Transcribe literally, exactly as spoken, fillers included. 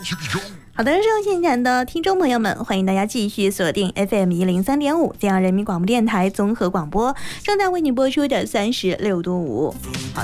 好的，收听现场的听众朋友们，欢迎大家继续锁定 F M 一零三点五，中央人民广播电台综合广播，正在为你播出的三十六度五。好。